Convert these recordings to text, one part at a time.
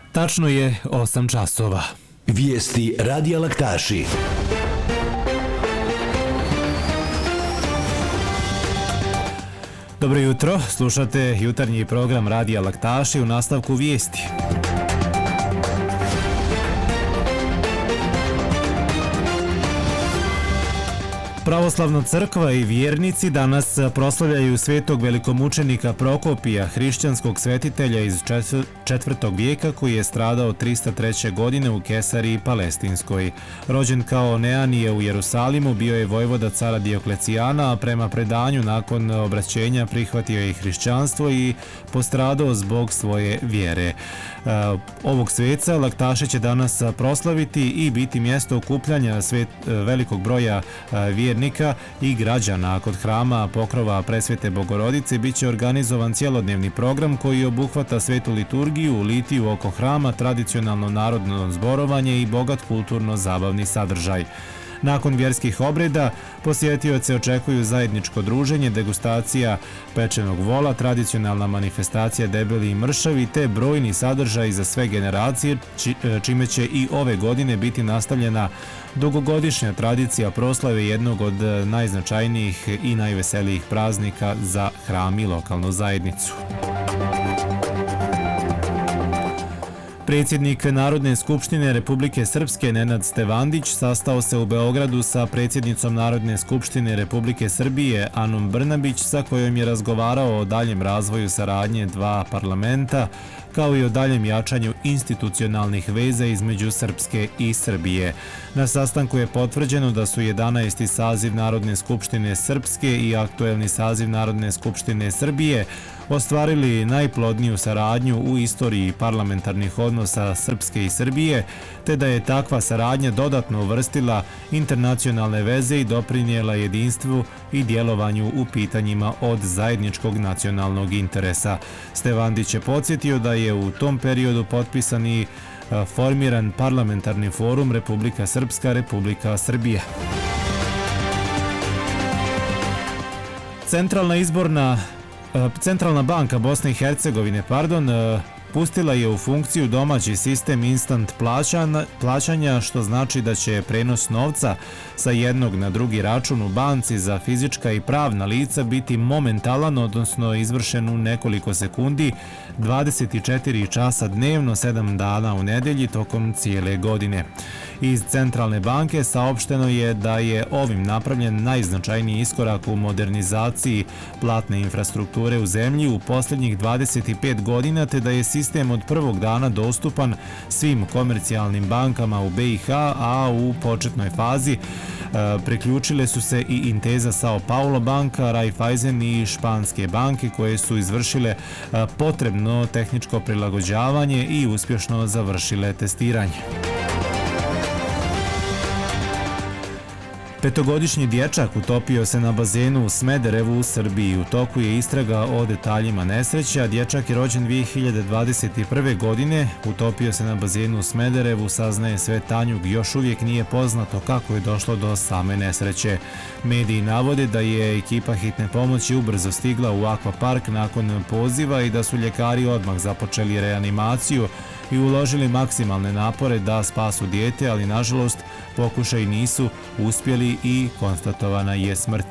Tačno je 8 časova. Vijesti Radija Laktaši. Dobro jutro, slušate jutarnji program Radija Laktaši u nastavku vijesti. Pravoslavna crkva i vjernici danas proslavljaju svetog velikomučenika Prokopija, hrišćanskog svetitelja iz 4. vijeka koji je stradao 303. godine u Kesariji Palestinskoj. Rođen kao Neanije u Jerusalimu, bio je vojvoda cara Dioklecijana, a prema predanju nakon obraćenja prihvatio je hrišćanstvo i postradao zbog svoje vjere. Ovog sveca Laktaši će danas proslaviti i biti mjesto okupljanja velikog broja vjernika i građana. Kod hrama Pokrova Presvete Bogorodice bit će organizovan cjelodnevni program koji obuhvata svetu liturgiju, litiju oko hrama, tradicionalno narodno zborovanje i bogat kulturno-zabavni sadržaj. Nakon vjerskih obreda, posjetioce očekuju zajedničko druženje, degustacija pečenog vola, tradicionalna manifestacija debeli i mršavi te brojni sadržaj za sve generacije, čime će i ove godine biti nastavljena dugogodišnja tradicija proslave jednog od najznačajnijih i najveselijih praznika za hram i lokalnu zajednicu. Predsjednik Narodne skupštine Republike Srpske Nenad Stevandić sastao se u Beogradu sa predsjednicom Narodne skupštine Republike Srbije Anom Brnabić, sa kojom je razgovarao o daljem razvoju saradnje dva parlamenta, kao i o daljem jačanju institucionalnih veza između Srpske i Srbije. Na sastanku je potvrđeno da su 11. saziv Narodne skupštine Srpske i aktuelni saziv Narodne skupštine Srbije ostvarili najplodniju saradnju u istoriji parlamentarnih odnosa Srpske i Srbije, te da je takva saradnja dodatno uvrstila internacionalne veze i doprinijela jedinstvu i djelovanju u pitanjima od zajedničkog nacionalnog interesa. Stevandić je podsjetio da je u tom periodu potpisan i formiran parlamentarni forum Republika Srpska, Republika Srbija. Centralna banka Bosne i Hercegovine, pustila je u funkciju domaći sistem instant plaćanja, što znači da će prenos novca sa jednog na drugi račun u banci za fizička i pravna lica biti momentalan, odnosno izvršen u nekoliko sekundi, 24 časa dnevno, 7 dana u nedelji tokom cijele godine. Iz Centralne banke saopšteno je da je ovim napravljen najznačajniji iskorak u modernizaciji platne infrastrukture u zemlji u posljednjih 25 godina, te da je sistem od prvog dana dostupan svim komercijalnim bankama u BiH, a u početnoj fazi priključile su se i Intesa Sao Paulo banka, Raiffeisen i španske banke koje su izvršile potrebno tehničko prilagođavanje i uspješno završile testiranje. Petogodišnji dječak utopio se na bazenu u Smederevu u Srbiji. U toku je istraga o detaljima nesreća. Dječak je rođen 2021. godine. Utopio se na bazenu u Smederevu, saznaje Svet Tanjug. Još uvijek nije poznato kako je došlo do same nesreće. Mediji navode da je ekipa hitne pomoći ubrzo stigla u akvapark nakon poziva i da su ljekari odmah započeli reanimaciju i uložili maksimalne napore da spasu dijete, ali nažalost pokušaji nisu uspjeli i konstatovana je smrt.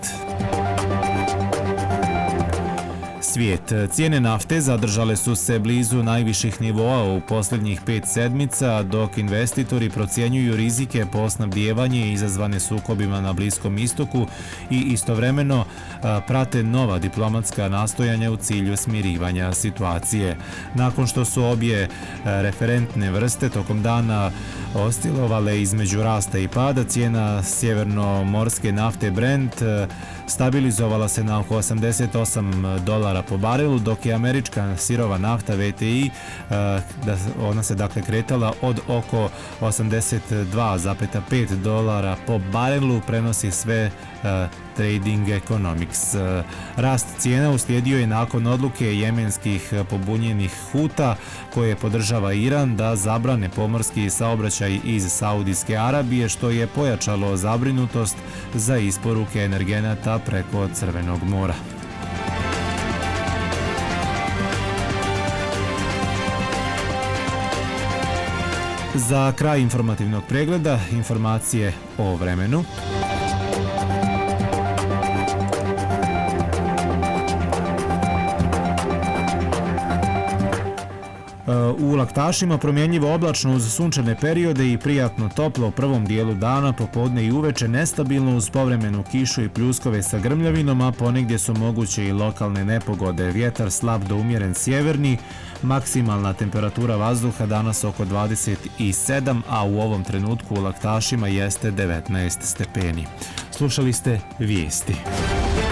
Svijet. Cijene nafte zadržale su se blizu najviših nivoa u posljednjih 5 sedmica, dok investitori procjenjuju rizike po snabdijevanje izazvane sukobima na Bliskom istoku i istovremeno prate nova diplomatska nastojanja u cilju smirivanja situacije. Nakon što su obje referentne vrste tokom dana oscilovale između rasta i pada, cijena sjevernomorske nafte Brent stabilizovala se na oko $88 po barelu, dok je američka sirova nafta VTI, ona se dakle kretala od oko $82,5 po barelu, prenosi sve Trading Economics. Rast cijena uslijedio je nakon odluke jemenskih pobunjenih Huta, koje podržava Iran, da zabrane pomorski saobraćaj iz Saudijske Arabije, što je pojačalo zabrinutost za isporuke energenata preko Crvenog mora. Za kraj informativnog pregleda informacije o vremenu. U Laktašima promjenjivo oblačno uz sunčane periode i prijatno toplo u prvom dijelu dana, popodne i uveče nestabilno uz povremenu kišu i pljuskove sa grmljavinom, a ponegdje su moguće i lokalne nepogode. Vjetar slab do umjeren sjeverni, maksimalna temperatura vazduha danas oko 27, a u ovom trenutku u Laktašima jeste 19 stepeni. Slušali ste vijesti.